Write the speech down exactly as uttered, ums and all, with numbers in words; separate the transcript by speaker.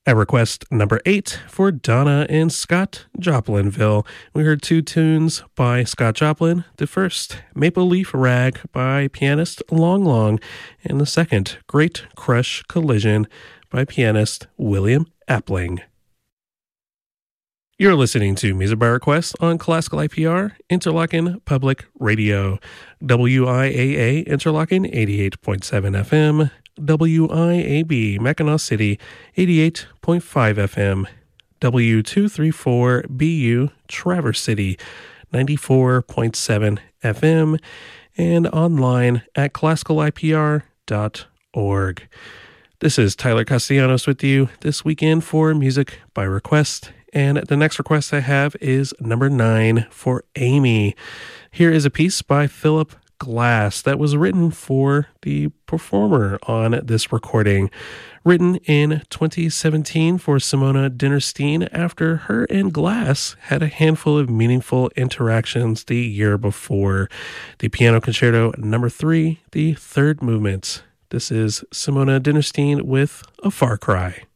Speaker 1: At request number eight for Donna and Scott Joplinville, we heard two tunes by Scott Joplin. The first, Maple Leaf Rag by pianist Long Long, and the second, Great Crush Collision by pianist William Appling. You're listening to Music by Request on Classical I P R, Interlochen Public Radio, W I A A Interlochen eighty-eight point seven F M, W I A B Mackinac City eighty-eight point five F M, W two thirty-four B U Traverse City ninety-four point seven F M, and online at classical I P R dot org. This is Tyler Castellanos with you this weekend for Music by Request, and the next request I have is number nine for Amy. Here is a piece by Philip Glass that was written for the performer on this recording, written in twenty seventeen for Simona Dinnerstein after her and Glass had a handful of meaningful interactions the year before. The Piano Concerto number three, the third movement. This is Simona Dinnerstein with A Far Cry.